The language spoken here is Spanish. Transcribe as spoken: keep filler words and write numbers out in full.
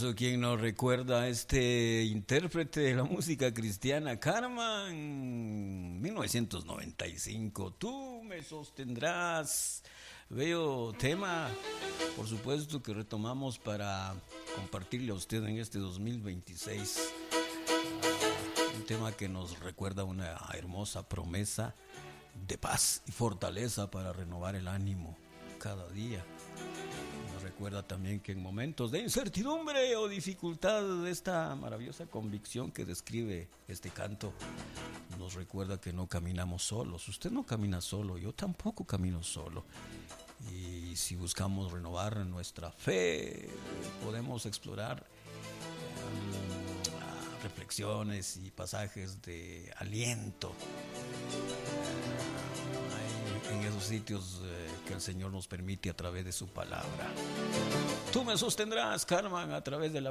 supuesto, quien nos recuerda a este intérprete de la música cristiana, Carman, mil novecientos noventa y cinco. Tú me sostendrás. Bello tema, por supuesto, que retomamos para compartirle a usted en este dos mil veintiséis. Uh, un tema que nos recuerda una hermosa promesa de paz y fortaleza para renovar el ánimo cada día. Nos recuerda también que en momentos de incertidumbre o dificultad, esta maravillosa convicción que describe este canto, nos recuerda que no caminamos solos. Usted no camina solo, yo tampoco camino solo. Y si buscamos renovar nuestra fe, podemos explorar um, reflexiones y pasajes de aliento uh, en esos sitios uh, que el Señor nos permite a través de su palabra. Tú me sostendrás, Carman, a través de la